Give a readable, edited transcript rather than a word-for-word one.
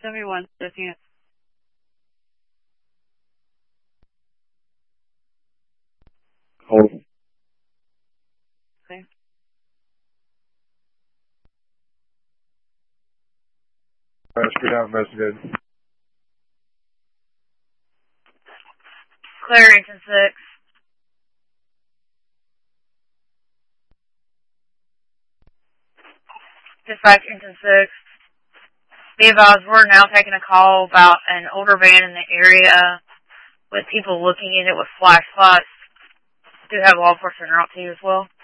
71, unit. Hold. Okay. Street out investigated. Clarington 6. Dispatch Engine 6. Be advised, we're now taking a call about an older van in the area with people looking in it with flashlights. Do have law enforcement out to you as well.